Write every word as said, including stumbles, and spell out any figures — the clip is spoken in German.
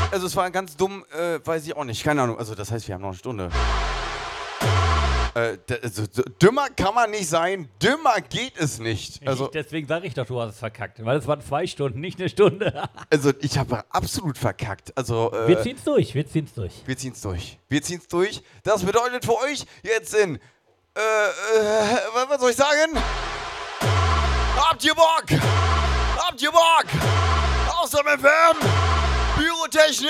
Also es war ganz dumm, äh, weiß ich auch nicht. Keine Ahnung. Also das heißt, wir haben noch eine Stunde. Äh, d- also, d- dümmer kann man nicht sein. Dümmer geht es nicht. Also, ich, deswegen sage ich doch, du hast es verkackt. Weil es waren zwei Stunden, nicht eine Stunde. also ich habe absolut verkackt. Also, äh, Wir ziehen's durch, wir ziehen's durch. wir ziehen's durch. Wir ziehen's durch. Das bedeutet für euch jetzt in, äh, äh, was soll ich sagen? Habt ihr Bock? Habt ihr Bock? Aus dem F M? Pyrotechnik?